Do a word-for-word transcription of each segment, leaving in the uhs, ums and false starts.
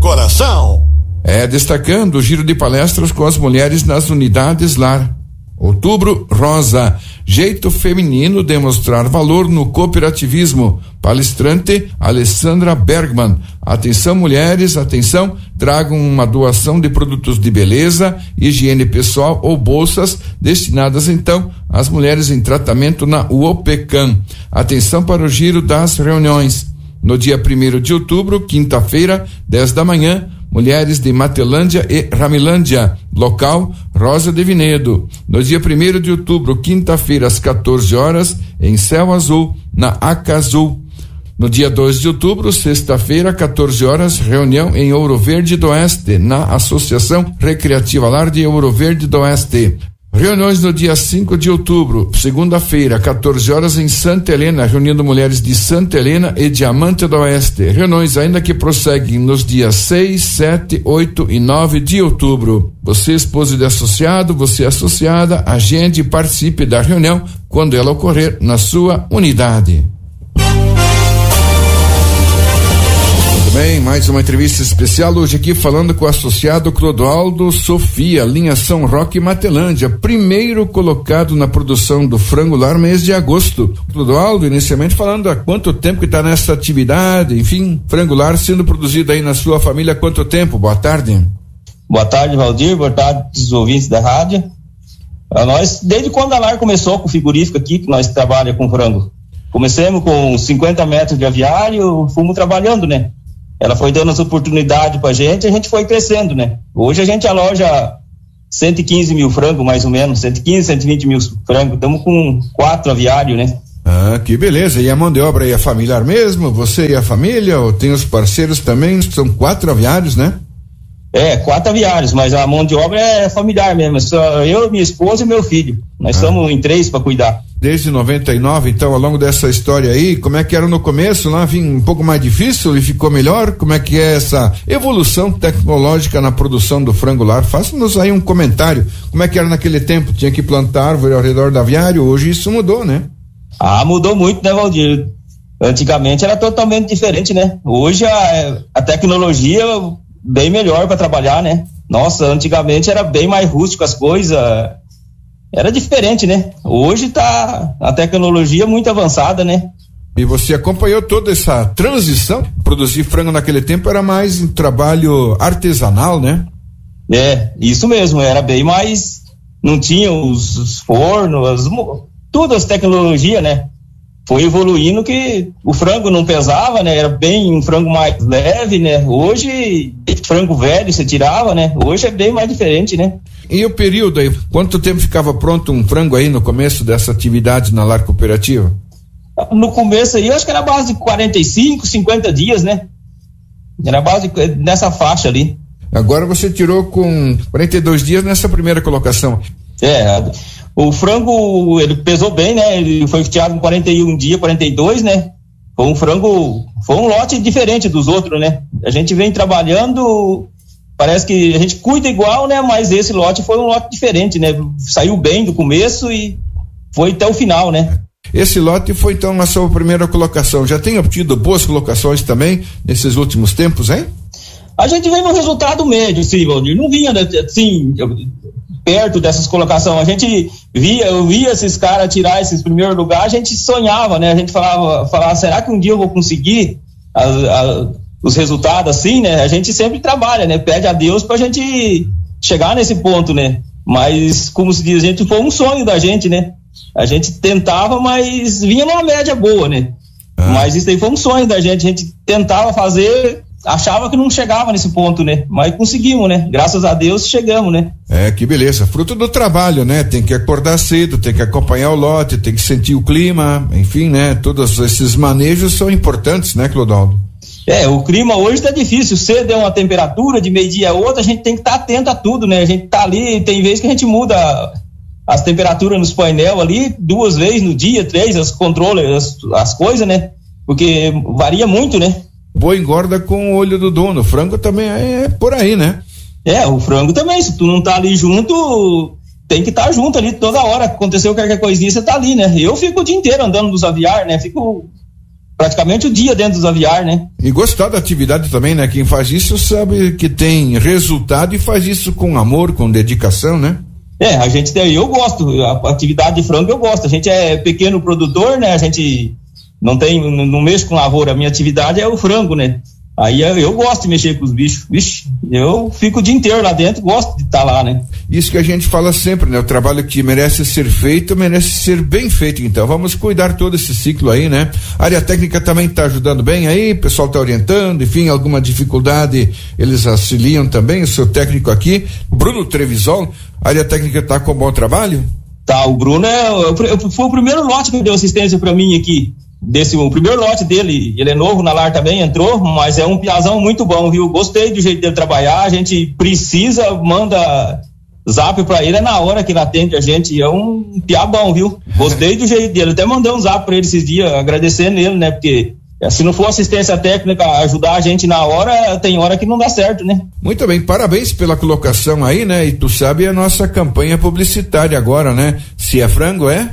coração. É, destacando o giro de palestras com as mulheres nas unidades lar. Outubro Rosa, jeito feminino de mostrar valor no cooperativismo. Palestrante Alessandra Bergman. Atenção mulheres, atenção, tragam uma doação de produtos de beleza, higiene pessoal ou bolsas destinadas então às mulheres em tratamento na U O P C A M. Atenção para o giro das reuniões. No dia primeiro de outubro, quinta-feira, dez da manhã, mulheres de Matelândia e Ramilândia, local Rosa de Vinedo. No dia primeiro de outubro, quinta-feira, às quatorze horas, em Céu Azul, na Aca Azul. No dia dois de outubro, sexta-feira, quatorze horas, reunião em Ouro Verde do Oeste, na Associação Recreativa Lar de Ouro Verde do Oeste. Reuniões no dia cinco de outubro, segunda-feira, quatorze horas, em Santa Helena, reunindo mulheres de Santa Helena e Diamante do Oeste. Reuniões ainda que prosseguem nos dias seis, sete, oito e nove de outubro. Você, esposo de associado, você associada, agende e participe da reunião quando ela ocorrer na sua unidade. Bem, mais uma entrevista especial hoje aqui falando com o associado Clodoaldo Sofia, linha São Roque Matelândia, primeiro colocado na produção do frango lar mês de agosto. Clodoaldo, inicialmente falando há quanto tempo que está nessa atividade, enfim, frango lar sendo produzido aí na sua família há quanto tempo? Boa tarde. Boa tarde, Valdir, boa tarde os ouvintes da rádio. A nós, desde quando a lar começou com o frigorífico aqui, que nós trabalhamos com frango. Comecemos com cinquenta metros de aviário, fomos trabalhando, né? Ela foi dando essa oportunidade pra gente e a gente foi crescendo, né? Hoje a gente aloja cento e quinze mil frangos, mais ou menos, cento e quinze, cento e vinte mil frangos. Estamos com quatro aviários, né? Ah, que beleza. E a mão de obra aí é familiar mesmo? Você e a família? Ou tem os parceiros também? São quatro aviários, né? É, quatro aviários, mas a mão de obra é familiar mesmo. Só eu, minha esposa e meu filho. Nós estamos ah. em três para cuidar. Desde noventa e nove, então, ao longo dessa história aí, como é que era no começo lá? Vinha um pouco mais difícil e ficou melhor? Como é que é essa evolução tecnológica na produção do frango lar? Faça-nos aí um comentário. Como é que era naquele tempo? Tinha que plantar árvore ao redor do aviário? Hoje isso mudou, né? Ah, mudou muito, né, Valdir? Antigamente era totalmente diferente, né? Hoje a, a tecnologia bem melhor para trabalhar, né? Nossa, antigamente era bem mais rústico as coisas, era diferente, né? Hoje tá a tecnologia muito avançada, né? E você acompanhou toda essa transição? Produzir frango naquele tempo era mais um trabalho artesanal, né? É, isso mesmo, era bem mais, não tinha os, os fornos, as, todas as tecnologias, né? Foi evoluindo que o frango não pesava, né? Era bem um frango mais leve, né? Hoje, frango velho você tirava, né? Hoje é bem mais diferente, né? E o período aí? Quanto tempo ficava pronto um frango aí no começo dessa atividade na lar cooperativa? No começo aí, eu acho que era a base de quarenta e cinco, cinquenta dias, né? Era a base de, nessa faixa ali. Agora você tirou com quarenta e dois dias nessa primeira colocação. É, o frango, ele pesou bem, né? Ele foi tirado com quarenta e um dias, quarenta e dois, né? Foi um frango, foi um lote diferente dos outros, né? A gente vem trabalhando, parece que a gente cuida igual, né? Mas esse lote foi um lote diferente, né? Saiu bem do começo e foi até o final, né? Esse lote foi então a sua primeira colocação. Já tem obtido boas colocações também nesses últimos tempos, hein? A gente vem no resultado médio, sim, Valdir. Não vinha assim, perto dessas colocações. A gente via, eu via esses caras tirar esses primeiros lugares, a gente sonhava, né? A gente falava, falava, será que um dia eu vou conseguir a, a, os resultados assim, né? A gente sempre trabalha, né? Pede a Deus pra gente chegar nesse ponto, né? Mas, como se diz, a gente foi um sonho da gente, né? A gente tentava, mas vinha numa média boa, né? Ah. Mas isso aí foi um sonho da gente. A gente tentava fazer, achava que não chegava nesse ponto, né? Mas conseguimos, né? Graças a Deus chegamos, né? É, que beleza. Fruto do trabalho, né? Tem que acordar cedo, tem que acompanhar o lote, tem que sentir o clima, enfim, né? Todos esses manejos são importantes, né, Clodoaldo? É, o clima hoje tá difícil. Cedo é uma temperatura, de meio-dia a outra, a gente tem que estar tá atento a tudo, né? A gente tá ali, tem vezes que a gente muda as temperaturas nos painel ali, duas vezes no dia, três, as controles, as, as coisas, né? Porque varia muito, né? Boi engorda com o olho do dono, o frango também é por aí, né? É, o frango também, se tu não tá ali junto, tem que estar tá junto ali toda hora, aconteceu qualquer coisinha, você tá ali, né? Eu fico o dia inteiro andando nos aviários, né? Fico praticamente o dia dentro dos aviários, né? E gostar da atividade também, né? Quem faz isso sabe que tem resultado e faz isso com amor, com dedicação, né? É, a gente tem, eu gosto, a atividade de frango eu gosto, a gente é pequeno produtor, né? A gente não tem, não, não mexe com lavoura, a minha atividade é o frango, né? Aí eu, eu gosto de mexer com os bichos, vixe, eu fico o dia inteiro lá dentro, gosto de estar lá, né? Isso que a gente fala sempre, né? O trabalho que merece ser feito, merece ser bem feito, então vamos cuidar todo esse ciclo aí, né? A área técnica também está ajudando bem aí, o pessoal está orientando, enfim, alguma dificuldade eles auxiliam também, o seu técnico aqui, Bruno Trevisol, a área técnica está com bom trabalho? Tá, o Bruno é, foi o primeiro lote que deu assistência para mim aqui. Desse, o primeiro lote dele, ele é novo na lar também, entrou, mas é um piazão muito bom, viu? Gostei do jeito dele trabalhar, a gente precisa, manda zap pra ele, é na hora que ele atende a gente, é um piá bom, viu? Gostei do jeito dele, até mandei um zap pra ele esses dias, agradecendo ele, né? Porque se não for assistência técnica ajudar a gente na hora, tem hora que não dá certo, né? Muito bem, parabéns pela colocação aí, né? E tu sabe a nossa campanha publicitária agora, né? Se é frango, é?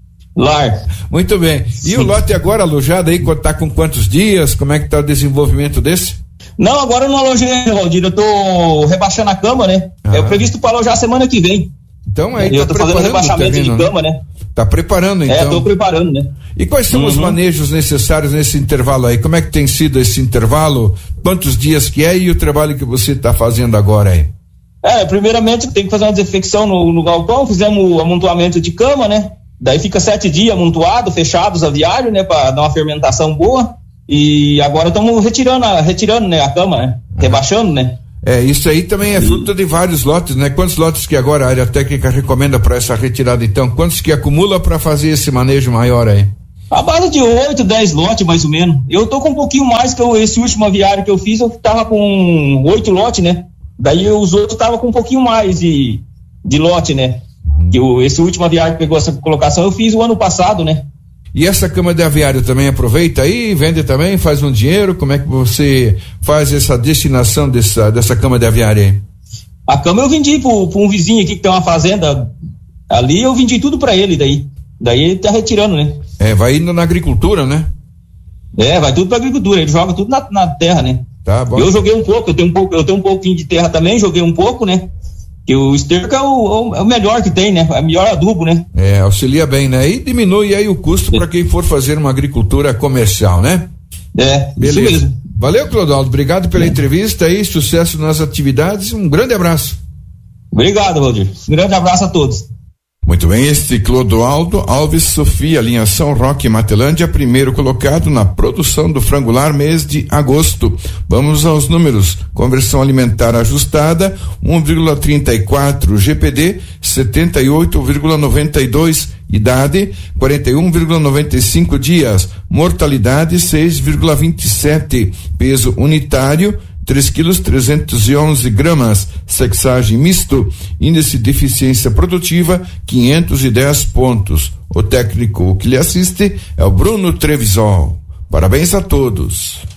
Lar. Muito bem. E Sim. O lote agora alojado aí, tá com quantos dias? Como é que tá o desenvolvimento desse? Não, agora eu não alojei, Valdir, eu tô rebaixando a cama, né? Ah. É previsto para alojar semana que vem. Então aí eu tá tô fazendo rebaixamento terreno, de cama, né? Tá preparando então? É, tô preparando, né? E quais são uhum. os manejos necessários nesse intervalo aí? Como é que tem sido esse intervalo? Quantos dias que é e o trabalho que você tá fazendo agora aí? É, primeiramente tem que fazer uma desinfecção no, no galpão, fizemos o amontoamento de cama, né? Daí fica sete dias amontoado, fechado os aviários, né? Pra dar uma fermentação boa. E agora estamos retirando, a, retirando, né? A cama, né? Rebaixando, né? É, isso aí também é fruto de vários lotes, né? Quantos lotes que agora a área técnica recomenda para essa retirada, então? Quantos que acumula para fazer esse manejo maior aí? A base de oito, dez lotes, mais ou menos. Eu tô com um pouquinho mais que eu, esse último aviário que eu fiz, eu tava com oito lotes, né? Daí os outros tava com um pouquinho mais de, de lote, né? Que o, esse último aviário que pegou essa colocação eu fiz o ano passado, né? E essa cama de aviário também aproveita aí, vende também, faz um dinheiro? Como é que você faz essa destinação dessa, dessa cama de aviário aí? A cama eu vendi pro, pro um vizinho aqui que tem uma fazenda ali, eu vendi tudo pra ele daí. Daí ele tá retirando, né? É, vai indo na agricultura, né? É, vai tudo pra agricultura, ele joga tudo na, na terra, né? Tá bom. Eu joguei um pouco, eu tenho um pouco, eu tenho um pouquinho de terra também, joguei um pouco, né? Que o esterco é o, é o melhor que tem, né? É o melhor adubo, né? É, auxilia bem, né? E diminui aí o custo para quem for fazer uma agricultura comercial, né? É, beleza. Isso mesmo. Valeu, Clodoaldo, obrigado pela é. entrevista aí, sucesso nas atividades, um grande abraço. Obrigado, Valdir. Um grande abraço a todos. Muito bem, este Clodoaldo Alves Sofia, linha São Roque Matelândia, primeiro colocado na produção do frangular mês de agosto. Vamos aos números. Conversão alimentar ajustada, um vírgula trinta e quatro, G P D, setenta e oito vírgula noventa e dois, idade, quarenta e um vírgula noventa e cinco dias, mortalidade, seis vírgula vinte e sete, peso unitário, três quilos trezentos e onze gramas, sexagem misto, índice de eficiência produtiva quinhentos e dez pontos. O técnico que lhe assiste é o Bruno Trevisol. Parabéns a todos.